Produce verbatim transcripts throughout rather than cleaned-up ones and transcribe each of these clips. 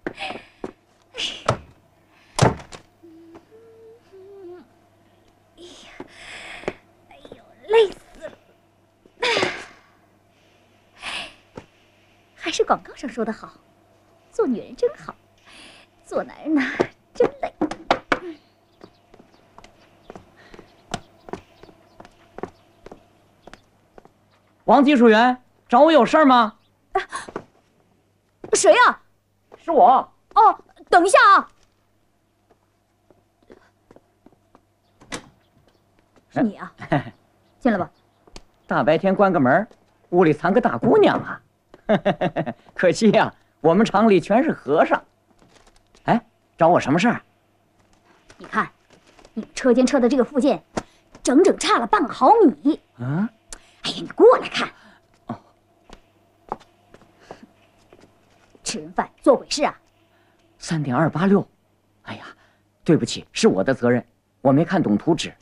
哎呦，累死了！还是广告上说的好，做女人真好，做男人呢真累。 王技术员，找我有事吗？ 啊、谁呀、啊？ 是我。 哦，等一下啊！是你啊？进来吧。 大白天关个门，屋里藏个大姑娘啊！可惜呀、啊，我们厂里全是和尚。哎，找我什么事儿？ 你看，你车间车的这个附件，整整差了半个毫米。 啊！ 哎呀，你过来看。 哦。 吃人饭做鬼事啊！ 三点二八六。哎呀，对不起，是我的责任，我没看懂图纸。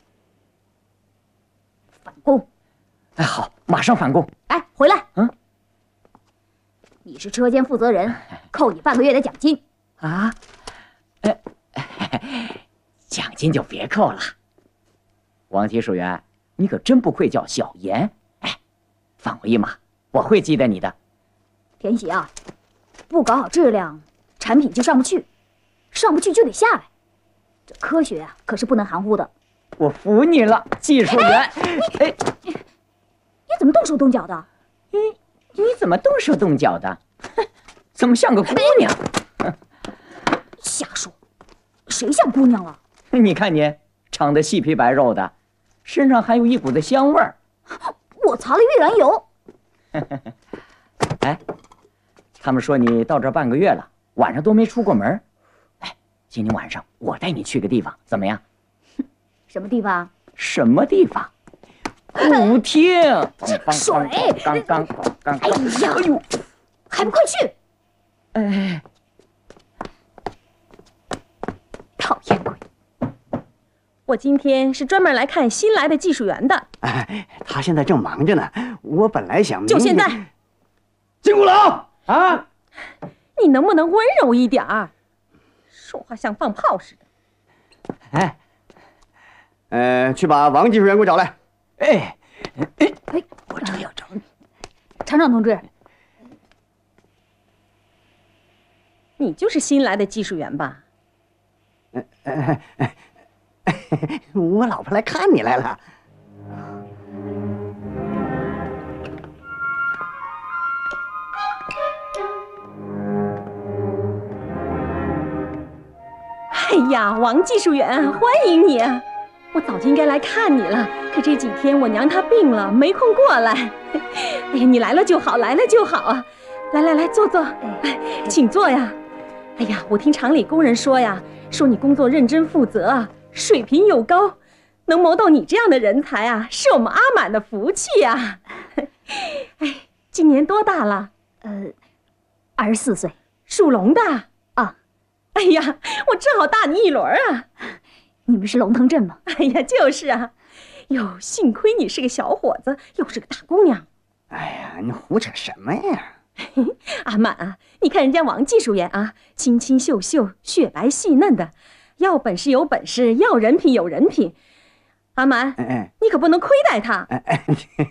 返工。 哎，好，马上返工。 哎，回来。 嗯。 你是车间负责人，扣你半个月的奖金。 啊？哎，奖金就别扣了。王技术员，你可真不愧叫小严。哎，放我一马，我会记得你的。 田喜啊，不搞好质量，产品就上不去，上不去就得下来。这科学啊，可是不能含糊的。 我服你了，技术员。 哎，你你怎么动手动脚的？ 你你怎么动手动脚的？怎么像个姑娘？ 瞎说，谁像姑娘了？ 你看你长得细皮白肉的，身上还有一股子香味儿。 我擦了玉兰油。 哎，他们说你到这半个月了，晚上都没出过门。哎，今天晚上我带你去个地方，怎么样？ 什么地方？ 什么地方？舞厅。 水。 刚刚刚。 哎呀！哎呦，还不快去！ 哎， 讨厌鬼！ 我今天是专门来看新来的技术员的。 哎，他现在正忙着呢。我本来想就现在， 金五郎啊， 你能不能温柔一点儿？说话像放炮似的。 哎，呃，去把王技术员给我找来。 哎， 哎哎， 我正要找你， 厂长同志。 你就是新来的技术员吧？ 呃呃呃我老婆来看你来了。 哎呀，王技术员，欢迎你！我早就应该来看你了，可这几天我娘她病了，没空过来。哎呀，你来了就好，来了就好啊！来来来，坐坐，哎，请坐呀。哎呀，我听厂里工人说呀，说你工作认真负责啊，水平又高，能谋到你这样的人才啊，是我们阿满的福气呀。哎，今年多大了？ 呃，二十四岁， 属龙的啊。 哎呀，我正好大你一轮啊。 你们是龙腾镇吗？ 哎呀，就是啊。哟，幸亏你是个小伙子，又是个大姑娘。 哎呀，你胡扯什么呀？ 阿满啊，你看人家王技术员啊，清清秀秀，雪白细嫩的，要本事有本事，要人品有人品。阿满，哎哎你可不能亏待他。哎哎，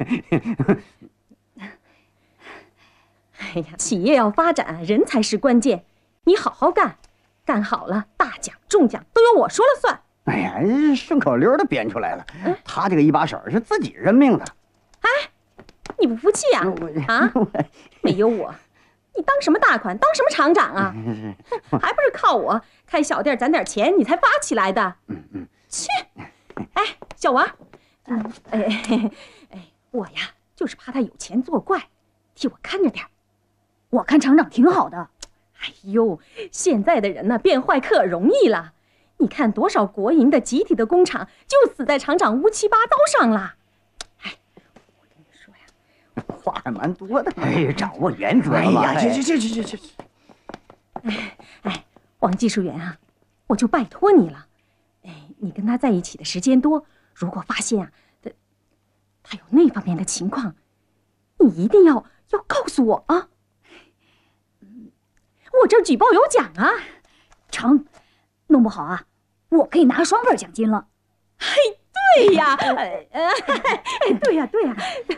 哎呀，企业要发展，人才是关键。你好好干，干好了，大奖中奖都由我说了算。 哎呀，顺口溜都编出来了。嗯、他这个一把手是自己认命的。 哎。你不服气呀？啊？啊没有我，你当什么大款，当什么厂长啊？还不是靠我开小店攒点钱，你才发起来的。嗯嗯。切！哎，小王，嗯，哎哎哎，我呀，就是怕他有钱作怪，替我看着点。 我看厂长挺好的。 哎呦，现在的人呢，变坏可容易了。你看多少国营的、集体的工厂，就死在厂长乌七八糟上了。 话还蛮多的， 哎，掌握原则嘛。 哎呀，去去去去去去！ 哎哎，王技术员啊，我就拜托你了。哎，你跟他在一起的时间多，如果发现啊，他他有那方面的情况，你一定要要告诉我啊。 我这儿举报有奖啊。 成，弄不好啊，我可以拿双份奖金了。 对呀，哎，对呀，对呀。